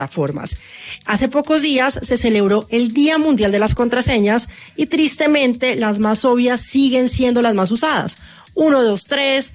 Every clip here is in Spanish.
plataformas. Hace pocos días se celebró el Día Mundial de las Contraseñas y tristemente las más obvias siguen siendo las más usadas. 123,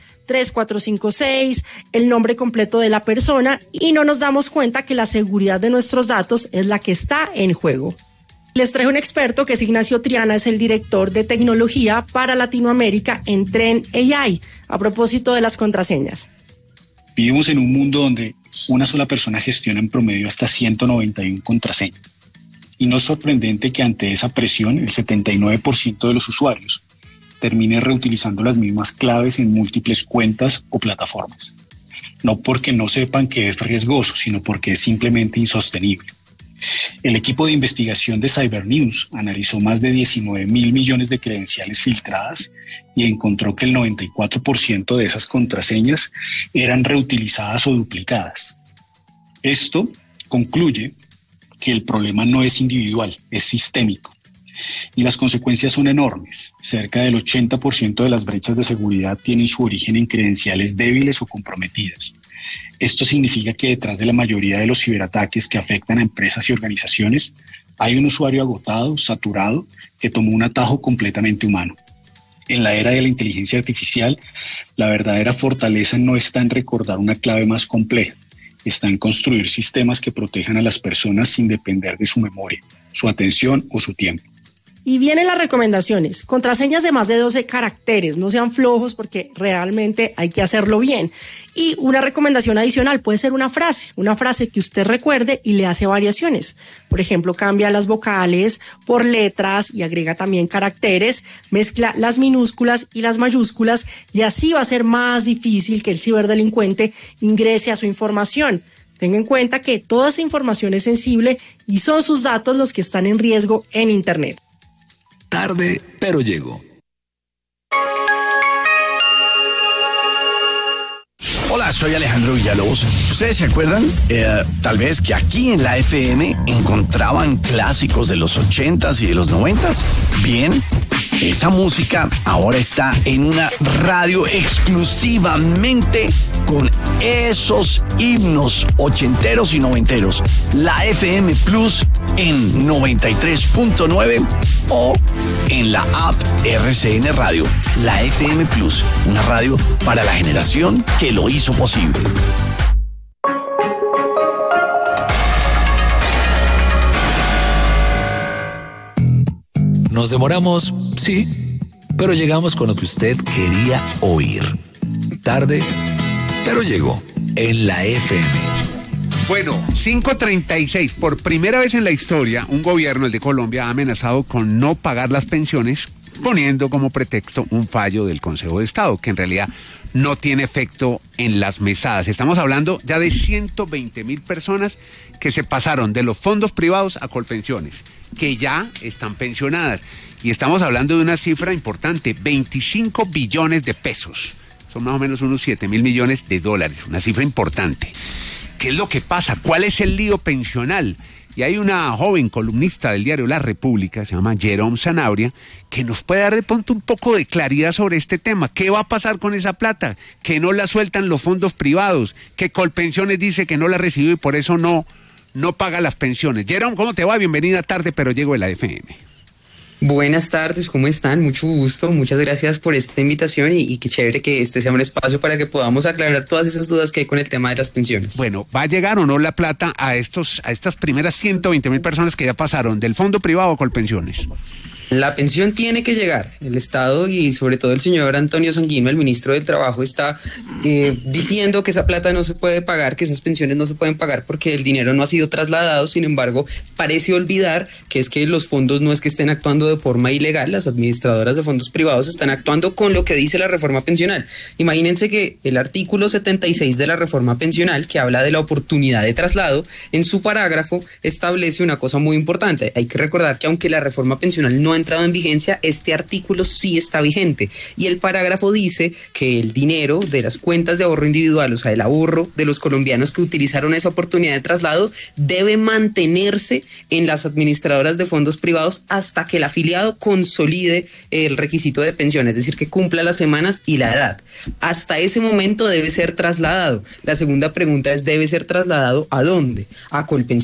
3456, el nombre completo de la persona, y no nos damos cuenta que la seguridad de nuestros datos es la que está en juego. Les traje un experto que es Ignacio Triana, es el director de tecnología para Latinoamérica en Tren AI, a propósito de las contraseñas. Vivimos en un mundo donde una sola persona gestiona en promedio hasta 191 contraseñas. Y no es sorprendente que ante esa presión el 79% de los usuarios termine reutilizando las mismas claves en múltiples cuentas o plataformas. No porque no sepan que es riesgoso, sino porque es simplemente insostenible. El equipo de investigación de Cybernews analizó más de 19.000 millones de credenciales filtradas y encontró que el 94% de esas contraseñas eran reutilizadas o duplicadas. Esto concluye que el problema no es individual, es sistémico. Y las consecuencias son enormes. Cerca del 80% de las brechas de seguridad tienen su origen en credenciales débiles o comprometidas. Esto significa que detrás de la mayoría de los ciberataques que afectan a empresas y organizaciones hay un usuario agotado, saturado, que tomó un atajo completamente humano. En la era de la inteligencia artificial, la verdadera fortaleza no está en recordar una clave más compleja, está en construir sistemas que protejan a las personas sin depender de su memoria, su atención o su tiempo. Y vienen las recomendaciones, contraseñas de más de 12 caracteres, no sean flojos porque realmente hay que hacerlo bien. Y una recomendación adicional puede ser una frase que usted recuerde y le hace variaciones. Por ejemplo, cambia las vocales por letras y agrega también caracteres, mezcla las minúsculas y las mayúsculas y así va a ser más difícil que el ciberdelincuente ingrese a su información. Tenga en cuenta que toda esa información es sensible y son sus datos los que están en riesgo en Internet. Tarde, pero llego. Hola, soy Alejandro Villalobos. ¿Ustedes se acuerdan? Tal vez que aquí en la FM encontraban clásicos de los 80s y de los 90s. Bien, esa música ahora está en una radio exclusivamente con esos himnos ochenteros y noventeros. La FM Plus en 93.9 o en la app RCN Radio. La FM Plus, una radio para la generación que lo hizo posible. Nos demoramos, sí, pero llegamos con lo que usted quería oír. Tarde, pero llegó en la FM. Bueno, 5:36. Por primera vez en la historia, un gobierno, el de Colombia, ha amenazado con no pagar las pensiones, poniendo como pretexto un fallo del Consejo de Estado, que en realidad no tiene efecto en las mesadas. Estamos hablando ya de 120.000 personas que se pasaron de los fondos privados a Colpensiones, que ya están pensionadas. Y estamos hablando de una cifra importante, 25 billones de pesos. Son más o menos unos 7.000 millones de dólares, una cifra importante. ¿Qué es lo que pasa? ¿Cuál es el lío pensional? Y hay una joven columnista del diario La República, se llama Jerome Zanabria, que nos puede dar de pronto un poco de claridad sobre este tema. ¿Qué va a pasar con esa plata? Que no la sueltan los fondos privados, que Colpensiones dice que no la recibió y por eso no paga las pensiones. Jerome, ¿cómo te va? Bienvenida tarde, pero llego de la FM. Buenas tardes, ¿cómo están? Mucho gusto, muchas gracias por esta invitación y qué chévere que este sea un espacio para que podamos aclarar todas esas dudas que hay con el tema de las pensiones. Bueno, ¿va a llegar o no la plata a estas primeras 120.000 personas que ya pasaron del fondo privado a Colpensiones? La pensión tiene que llegar. El Estado y sobre todo el señor Antonio Sanguino, el ministro del Trabajo, está diciendo que esa plata no se puede pagar, que esas pensiones no se pueden pagar porque el dinero no ha sido trasladado. Sin embargo, parece olvidar que es que los fondos no es que estén actuando de forma ilegal. Las administradoras de fondos privados están actuando con lo que dice la reforma pensional. Imagínense que el artículo 76 de la reforma pensional, que habla de la oportunidad de traslado, en su parágrafo establece una cosa muy importante. Hay que recordar que aunque la reforma pensional no ha entrado en vigencia, este artículo sí está vigente. Y el parágrafo dice que el dinero de las cuentas de ahorro individual, o sea, el ahorro de los colombianos que utilizaron esa oportunidad de traslado, debe mantenerse en las administradoras de fondos privados hasta que el afiliado consolide el requisito de pensión, es decir, que cumpla las semanas y la edad. Hasta ese momento debe ser trasladado. La segunda pregunta es, ¿debe ser trasladado a dónde? A Colpensiones.